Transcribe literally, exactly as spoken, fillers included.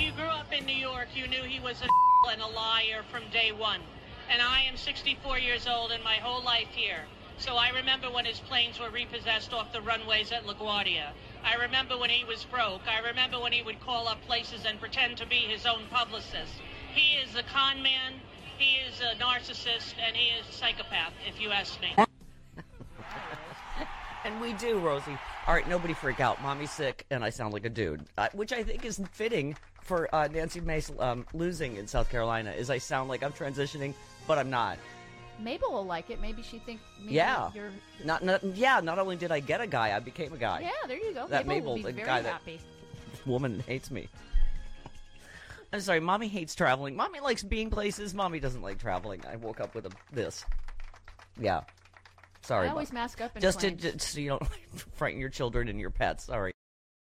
you grew up in New York, you knew he was a and a liar from day one. And I am sixty-four years old and my whole life here. So I remember when his planes were repossessed off the runways at LaGuardia. I remember when he was broke. I remember when he would call up places and pretend to be his own publicist. He is a con man, he is a narcissist, and he is a psychopath, if you ask me. And we do, Rosie. All right, nobody freak out. Mommy's sick, and I sound like a dude, uh, which I think is fitting for uh, Nancy Mace um, losing in South Carolina, is I sound like I'm transitioning, but I'm not. Mabel will like it. Maybe she thinks maybe yeah. you're... Not, not, yeah, not only did I get a guy, I became a guy. Yeah, there you go. That Mabel Mabel, will be the very guy happy. That woman hates me. I'm sorry, Mommy hates traveling. Mommy likes being places. Mommy doesn't like traveling. I woke up with a, this. Yeah. Sorry. I always Mom. mask up in Just to, planes. just so you don't frighten your children and your pets. Sorry.